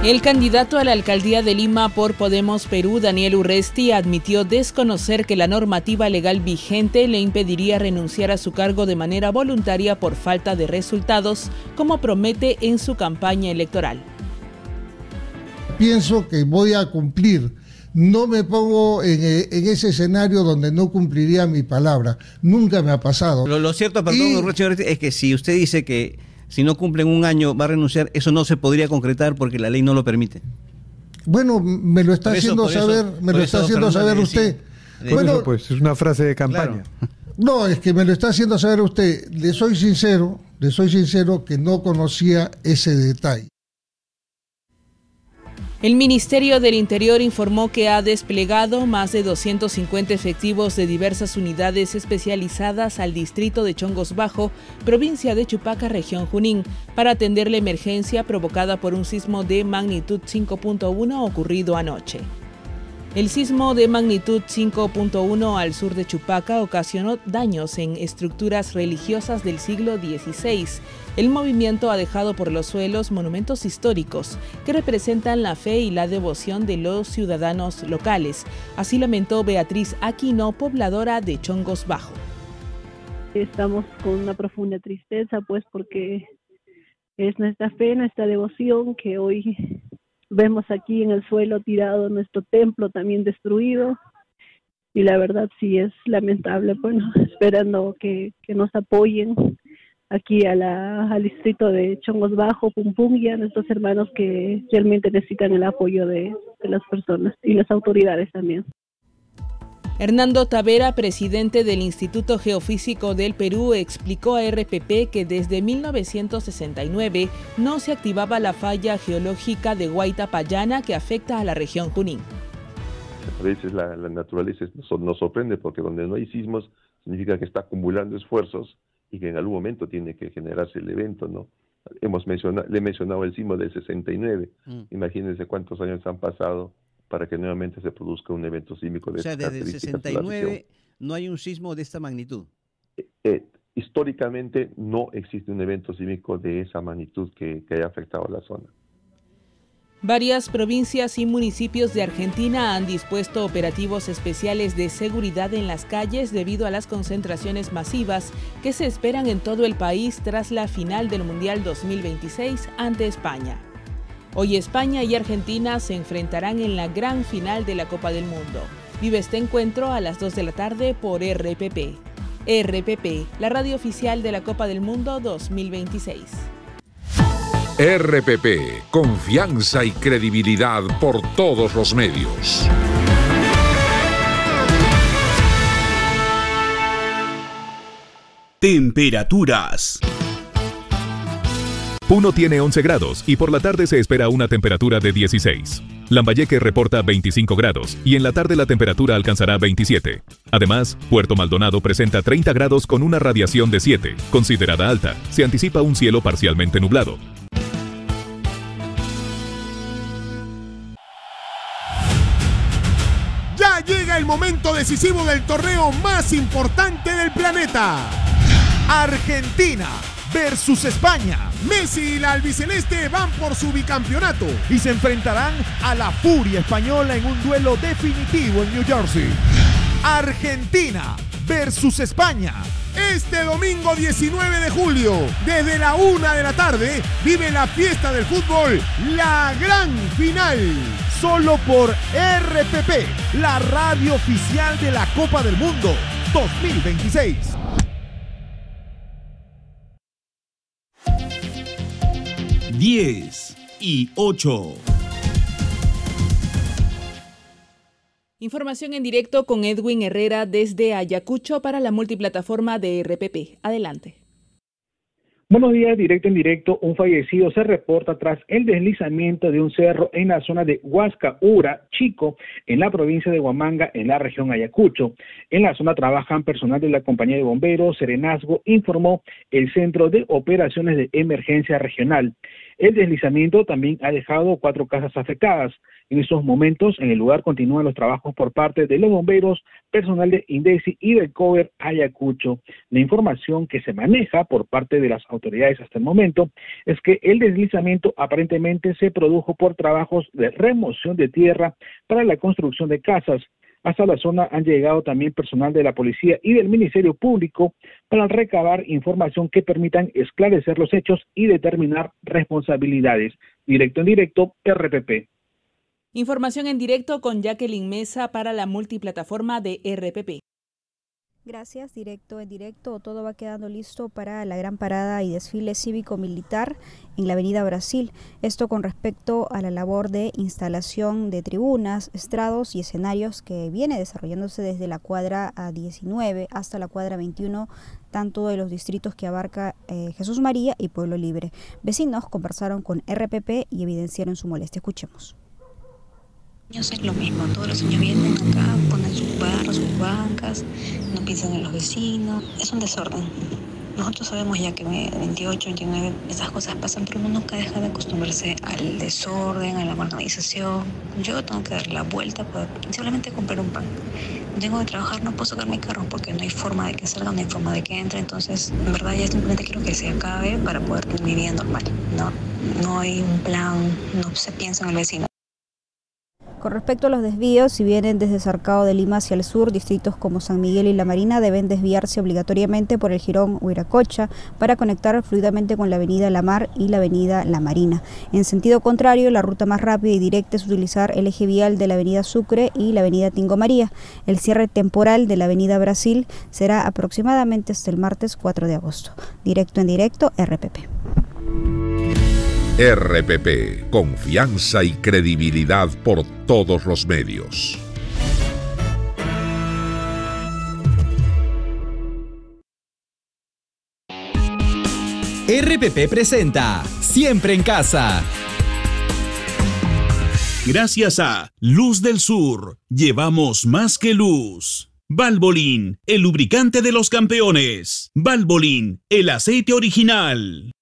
El candidato a la alcaldía de Lima por Podemos Perú, Daniel Urresti, admitió desconocer que la normativa legal vigente le impediría renunciar a su cargo de manera voluntaria por falta de resultados, como promete en su campaña electoral. Pienso que voy a cumplir. No me pongo en ese escenario donde no cumpliría mi palabra. Nunca me ha pasado. Lo cierto, perdón, es que si usted dice que si no cumple en un año va a renunciar, eso no se podría concretar porque la ley no lo permite. Bueno, me lo está haciendo saber, usted. Bueno, pues es una frase de campaña. Claro. No, es que me lo está haciendo saber usted. Le soy sincero que no conocía ese detalle. El Ministerio del Interior informó que ha desplegado más de 250 efectivos de diversas unidades especializadas al distrito de Chongos Bajo, provincia de Chupaca, región Junín, para atender la emergencia provocada por un sismo de magnitud 5.1 ocurrido anoche. El sismo de magnitud 5.1 al sur de Chupaca ocasionó daños en estructuras religiosas del siglo XVI. El movimiento ha dejado por los suelos monumentos históricos que representan la fe y la devoción de los ciudadanos locales. Así lamentó Beatriz Aquino, pobladora de Chongos Bajo. Estamos con una profunda tristeza, pues, porque es nuestra fe, nuestra devoción que hoy vemos aquí en el suelo tirado, nuestro templo también destruido, y la verdad sí es lamentable. Bueno, esperando que nos apoyen aquí al distrito de Chongos Bajo, Pumpungia, a nuestros hermanos que realmente necesitan el apoyo de las personas y las autoridades también. Hernando Tavera, presidente del Instituto Geofísico del Perú, explicó a RPP que desde 1969 no se activaba la falla geológica de Huayta-Pallana que afecta a la región Junín. A veces la naturaleza nos sorprende porque donde no hay sismos significa que está acumulando esfuerzos y que en algún momento tiene que generarse el evento, ¿no? Le he mencionado el sismo del 69. Imagínense cuántos años han pasado para que nuevamente se produzca un evento sísmico de esta característica. O sea, desde el 69 no hay un sismo de esta magnitud. Históricamente no existe un evento sísmico de esa magnitud que haya afectado a la zona. Varias provincias y municipios de Argentina han dispuesto operativos especiales de seguridad en las calles debido a las concentraciones masivas que se esperan en todo el país tras la final del Mundial 2026 ante España. Hoy España y Argentina se enfrentarán en la gran final de la Copa del Mundo. Vive este encuentro a las 2 de la tarde por RPP. RPP, la radio oficial de la Copa del Mundo 2026. RPP, confianza y credibilidad por todos los medios. Temperaturas. Puno tiene 11 grados y por la tarde se espera una temperatura de 16. Lambayeque reporta 25 grados y en la tarde la temperatura alcanzará 27. Además, Puerto Maldonado presenta 30 grados con una radiación de 7, considerada alta. Se anticipa un cielo parcialmente nublado. Ya llega el momento decisivo del torneo más importante del planeta. Argentina versus España. Messi y la albiceleste van por su bicampeonato y se enfrentarán a la furia española en un duelo definitivo en New Jersey. Argentina versus España. Este domingo 19 de julio, desde la 1 de la tarde, vive la fiesta del fútbol, la gran final. Solo por RPP, la radio oficial de la Copa del Mundo 2026. Diez y 8. Información en directo con Edwin Herrera desde Ayacucho para la multiplataforma de RPP. Adelante. Buenos días, directo en directo. Un fallecido se reporta tras el deslizamiento de un cerro en la zona de Huasca Ura Chico, en la provincia de Huamanga, en la región Ayacucho. En la zona trabajan personal de la compañía de bomberos, Serenazgo, informó el Centro de Operaciones de Emergencia Regional. El deslizamiento también ha dejado 4 casas afectadas. En estos momentos, en el lugar continúan los trabajos por parte de los bomberos, personal de INDECI y del COER Ayacucho. La información que se maneja por parte de las autoridades hasta el momento es que el deslizamiento aparentemente se produjo por trabajos de remoción de tierra para la construcción de casas. Hasta la zona han llegado también personal de la policía y del Ministerio Público para recabar información que permitan esclarecer los hechos y determinar responsabilidades. Directo en directo, RPP. Información en directo con Jacqueline Mesa para la multiplataforma de RPP. Gracias, directo en directo. Todo va quedando listo para la gran parada y desfile cívico-militar en la Avenida Brasil. Esto con respecto a la labor de instalación de tribunas, estrados y escenarios que viene desarrollándose desde la cuadra 19 hasta la cuadra 21, tanto de los distritos que abarca Jesús María y Pueblo Libre. Vecinos conversaron con RPP y evidenciaron su molestia. Escuchemos. Es lo mismo, todos los años vienen acá, ponen sus barros, sus bancas, no piensan en los vecinos, es un desorden. Nosotros sabemos ya que 28, 29, esas cosas pasan, pero uno nunca deja de acostumbrarse al desorden, a la organización. Yo tengo que dar la vuelta para simplemente comprar un pan. Tengo que trabajar, no puedo sacar mi carro porque no hay forma de que salga, no hay forma de que entre, entonces en verdad ya simplemente quiero que se acabe para poder tener mi vida normal. No hay un plan, no se piensa en el vecino. Con respecto a los desvíos, si vienen desde Cercado de Lima hacia el sur, distritos como San Miguel y La Marina deben desviarse obligatoriamente por el jirón Huiracocha para conectar fluidamente con la avenida La Mar y la avenida La Marina. En sentido contrario, la ruta más rápida y directa es utilizar el eje vial de la avenida Sucre y la avenida Tingo María. El cierre temporal de la avenida Brasil será aproximadamente hasta el martes 4 de agosto. Directo en directo, RPP. RPP, confianza y credibilidad por todos los medios. RPP presenta Siempre en Casa. Gracias a Luz del Sur, llevamos más que luz. Valvoline, el lubricante de los campeones. Valvoline, el aceite original.